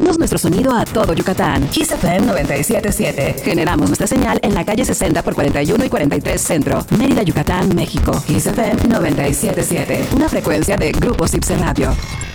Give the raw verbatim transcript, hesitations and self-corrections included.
Llevamos nuestro sonido a todo Yucatán. Kiss F M noventa y siete punto siete. Generamos nuestra señal en la calle sesenta por cuarenta y uno y cuarenta y tres Centro, Mérida, Yucatán, México. Kiss F M noventa y siete punto siete. Una frecuencia de Grupo Sipse Radio.